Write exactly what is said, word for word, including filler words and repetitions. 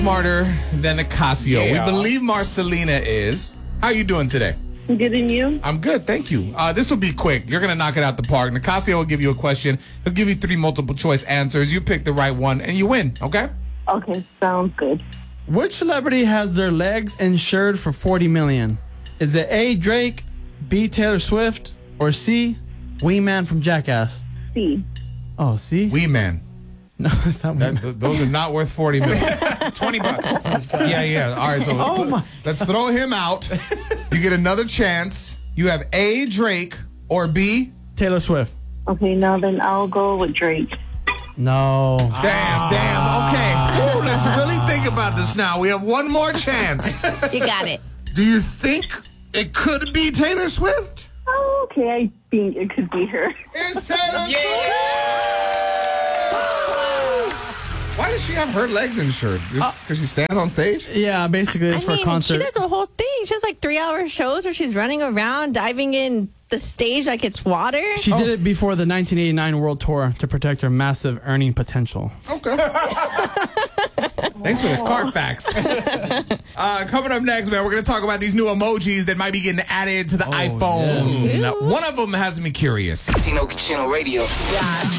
Smarter than a Casio. Yeah. We believe Marcelina is. How you doing today? Good, and you? I'm good, thank you. Uh, this will be quick. You're going to knock it out the park. Nicasio will give you a question. He'll give you three multiple choice answers. You pick the right one, and you win, okay? Okay, sounds good. Which celebrity has their legs insured for forty million dollars? Is it A, Drake, B, Taylor Swift, or C, Wee Man from Jackass? C. Oh, C? Wee Man. No, it's not Wee That, Man. th- those are not worth forty million dollars. twenty bucks. Yeah, yeah. All right, so Oh, my. let's throw him out. You get another chance. You have A, Drake, or B. Taylor Swift. Okay, now then I'll go with Drake. No. Damn, damn. Okay. Ooh, let's really think about this now. We have one more chance. You got it. Do you think it could be Taylor Swift? Oh, okay, I think it could be her. It's Taylor Swift! Why does she have her legs insured? Because she stands on stage? Yeah, basically it's I for mean, a concert. she does a whole thing. She has like three-hour shows where she's running around, diving in the stage like it's water. She did it before the nineteen eighty-nine World Tour to protect her massive earning potential. Okay. Thanks for the car facts. uh, coming up next, man, we're going to talk about these new emojis that might be getting added to the iPhone. yes. One of them has me curious. Chino Chino Radio. Yeah.